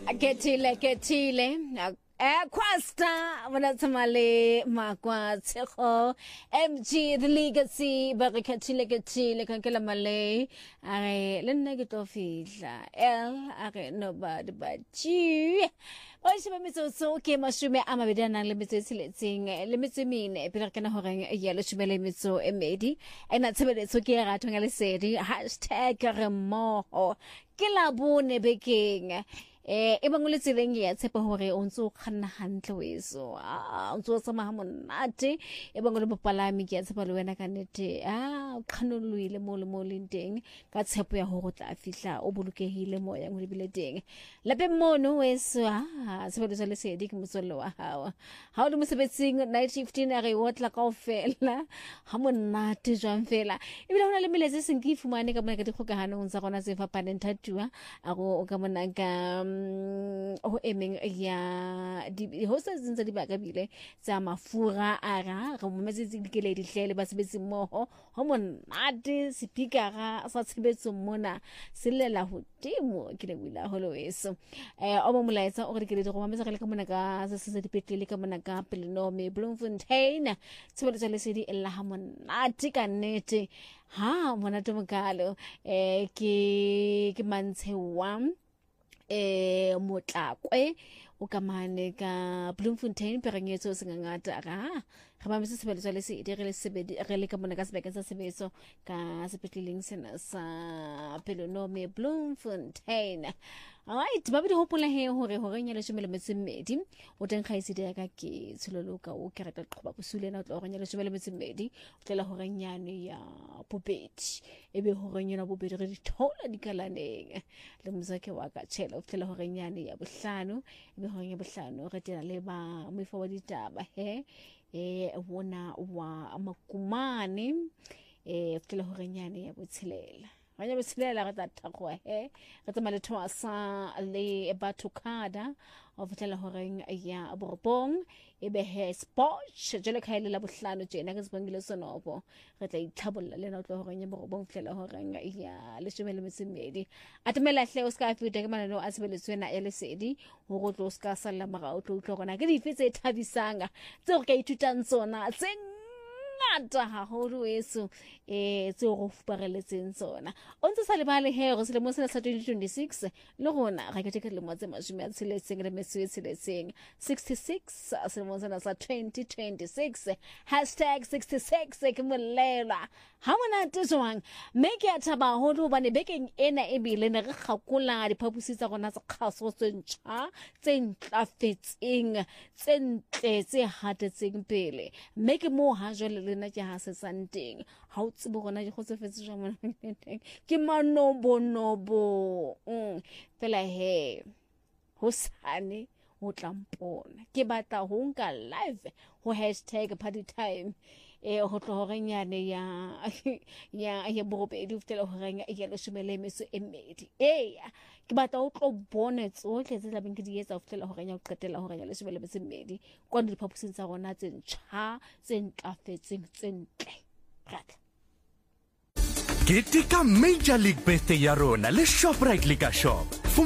Ketile. Kwasta wanatamale makwa teko MG the legacy ketile kankela male are lenne getofila are nobody but you Oshima mitso ke mashume a mabedi a nang le metso e tsheletseng le metso e mene pele kana horeng ya le shumele metso e medi ena tshebeletso ke ya ratho nga lesedi #remoho ke la bone bekeng e bangwe le tseleng ya tshepa hore o ntse o khanna hantle weso o ntse o tsama monate e bangwe le bopalami ke ya tshepa le wena ka nete o khanoloile mo le teng ka tshepo ya hore o tla fihla o bolokehile mo ya ngwebile teng lape mono weso tshebeletso le sedi ke motswello wa hao ha o le mosebetsing night shift a re wotla kaofela ha monate jwang fela ebile hona le meletse seng ke ifumane ka mona ka dikgokahano tsa gona tse fapaneng thatua a go ka mona ka ho emeng ya di hosa tsa di baka bile tsa mafura ara re mo metsetse dikele dihlele ba sebetsi mmoho ho monate speakera sa tshebetso mona selela hodimo ke le wila holo weso o mo molaetsa o re ke le go mametsa ka mona ka se dipetlele ka mona ka Pelenome Bloemfontein tshebetso le sedi ella ha monate ka nete ha monate mokalo ke mantshe wa motlakwe o kamane ka Bloemfontein perengetso sengangata ra re ba metse sebetso le se dire le sebedi re le ka mona ka sebeka sa sebetso ka sepetleleng sena sa Pelenome Bloemfontein right ba bi hopola he hore nya le shumele metsemedi o teng khaisidi ya ka ke tshiloloka o ke rata qoba bosulena o tla nya le shumele metsemedi o tlela hore nyane ya bobedi ebe hore nyana bobedi re di thola dikalaneng le mzake wa ka tshela o tlela hore nyane ya bohlano ebe hore ya bohlano re tena le ba moifo wa ditaba he wona wa makumane tlela hore nyane ya botshelela Wanya besilela ga tatakwa he ga tsamale twasa le batukada of tela horeng ya borbong ebe he sport jele khaile la bohlano tjena ke sibangile sonobo re tla itlhabolla le na tlo horeng ya borbong tlela horeng ya le shumele metsemedi atemela hle o ska fita ke manano a sebeletswena ya lesedi ho go tlo ska sala mara o tlo utlwa gona ke dife tse thabisanga tse go ka ithutang tsona tse ngata haholo eso tse go fupareletseng tsona o ntse sa le bale he go se le mo sena sa 2026 le gona ga ke teke le mo tse mashome a tsheletseng le metso e tsheletseng 66 se mo sena sa 2026 #66 ke molela ha mona tswang make ya thaba holo bane bekeng ena e bile ne re kgakola diphapusi tsa gona tsa kgaso tsentšha tsentlafetseng tsentle tse hatetseng pele make mo ha jole lena ke ha se santeng ha o tsebo gona di gotsefetse jwa mona ke manobo fela he hosane o tlampona ke batla ho nka live ho #partytime ho tlo renyane ya borobedi o fetela ho renya ya le shumele meso e medi ke batla o tlo bona tsohle tse tla beng ke di etsa o fetela ho renya o qetela ho renya le shumele meso e medi kwa diphaposing tsa rona tse ntjha tse ntlafetseng tsentle ratla Ketika Major League Birthday ya rona le Shoprite Liquor Shop